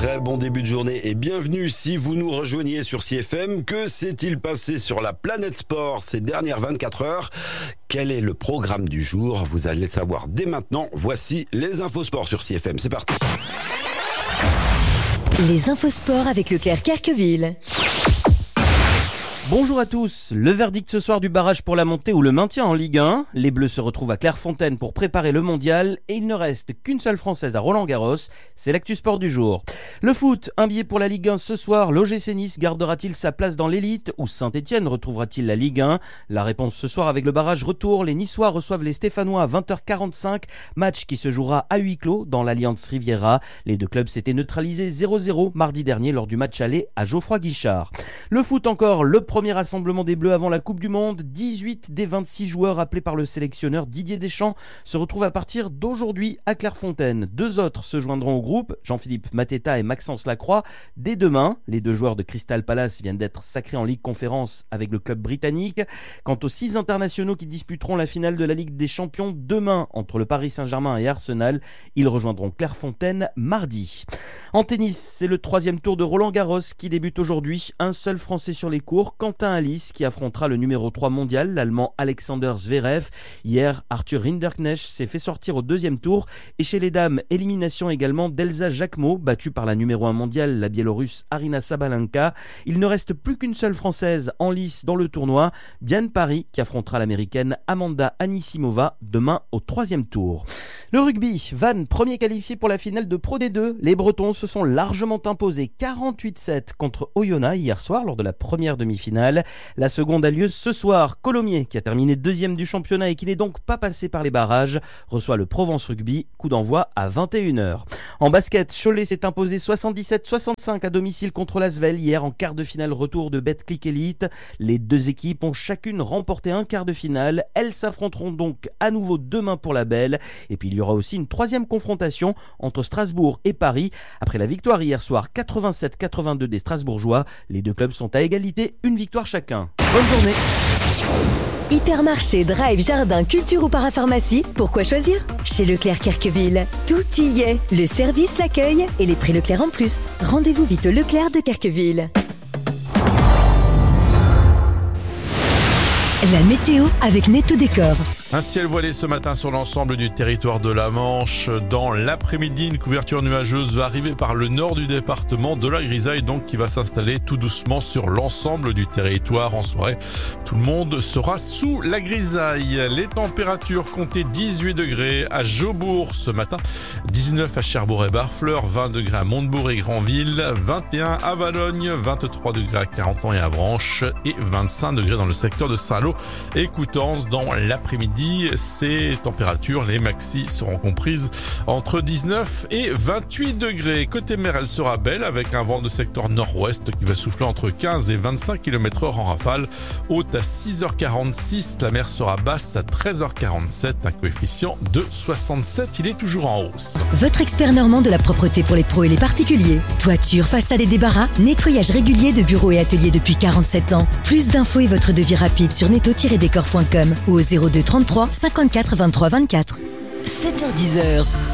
très bon début de journée et bienvenue si vous nous rejoignez sur CFM. Que s'est-il passé sur la planète sport ces dernières 24 heures? Quel est le programme du jour? Vous allez le savoir dès maintenant. Voici les infos sport sur CFM. C'est parti. Les infos sport avec Leclerc-Kerqueville. Bonjour à tous, le verdict ce soir du barrage pour la montée ou le maintien en Ligue 1. Les Bleus se retrouvent à Clairefontaine pour préparer le mondial et il ne reste qu'une seule Française à Roland-Garros, c'est l'actu sport du jour. Le foot, un billet pour la Ligue 1 ce soir, l'OGC Nice gardera-t-il sa place dans l'élite ou Saint-Etienne retrouvera-t-il la Ligue 1? La réponse ce soir avec le barrage retour, les Niçois reçoivent les Stéphanois à 20h45, match qui se jouera à huis clos dans l'Alliance Riviera. Les deux clubs s'étaient neutralisés 0-0 mardi dernier lors du match aller à Geoffroy-Guichard. Le foot encore, le premier rassemblement des Bleus avant la Coupe du Monde. 18 des 26 joueurs appelés par le sélectionneur Didier Deschamps se retrouvent à partir d'aujourd'hui à Clairefontaine. Deux autres se joindront au groupe, Jean-Philippe Mateta et Maxence Lacroix, dès demain. Les deux joueurs de Crystal Palace viennent d'être sacrés en Ligue Conférence avec le club britannique. Quant aux 6 internationaux qui disputeront la finale de la Ligue des Champions demain entre le Paris Saint-Germain et Arsenal, ils rejoindront Clairefontaine mardi. En tennis, c'est le 3e tour de Roland-Garros qui débute aujourd'hui. Un seul Français sur les cours, Quentin Alice, qui affrontera le numéro 3 mondial, l'Allemand Alexander Zverev. Hier, Arthur Rinderknecht s'est fait sortir au 2e tour. Et chez les dames, élimination également d'Elsa Jacquemot, battue par la numéro 1 mondiale, la Biélorusse Aryna Sabalenka. Il ne reste plus qu'une seule Française en lice dans le tournoi, Diane Parry, qui affrontera l'Américaine Amanda Anisimova demain au 3e tour. Le rugby, Vannes, premier qualifié pour la finale de Pro D2. Les Bretons se sont largement imposés 48-7 contre Oyonnax hier soir lors de la première demi-finale. La seconde a lieu ce soir. Colomiers, qui a terminé 2e du championnat et qui n'est donc pas passé par les barrages, reçoit le Provence Rugby, coup d'envoi à 21h. En basket, Cholet s'est imposé 77-65 à domicile contre l'Asvel hier en quart de finale retour de Betclic Elite. Les deux équipes ont chacune remporté un quart de finale. Elles s'affronteront donc à nouveau demain pour la belle. Et puis il y aura aussi une 3e confrontation entre Strasbourg et Paris. Après la victoire hier soir 87-82 des Strasbourgeois, les deux clubs sont à égalité, une victoire chacun. Bonne journée. Hypermarché, drive, jardin, culture ou parapharmacie, pourquoi choisir? Chez Leclerc-Kerqueville, tout y est. Le service, l'accueil et les prix Leclerc en plus. Rendez-vous vite au Leclerc de Kerqueville. La météo avec Netto Décor. Un ciel voilé ce matin sur l'ensemble du territoire de la Manche. Dans l'après-midi, une couverture nuageuse va arriver par le nord du département, de la grisaille donc qui va s'installer tout doucement sur l'ensemble du territoire en soirée. Tout le monde sera sous la grisaille. Les températures comptaient 18 degrés à Jaubourg ce matin, 19 à Cherbourg et Barfleur, 20 degrés à Montebourg et Granville, 21 à Valogne, 23 degrés à Carentan et Avranches et 25 degrés dans le secteur de Saint-Lô et Coutances. Dans l'après-midi, ces températures, les maxis seront comprises entre 19 et 28 degrés. Côté mer, elle sera belle avec un vent de secteur nord-ouest qui va souffler entre 15 et 25 km/h en rafale. Haute à 6h46, la mer sera basse à 13h47, un coefficient de 67. Il est toujours en hausse. Votre expert normand de la propreté pour les pros et les particuliers. Toiture, façade et débarras, nettoyage régulier de bureaux et ateliers depuis 47 ans. Plus d'infos et votre devis rapide sur netto-décor.com ou au 02 33 54 23 24. 7h10.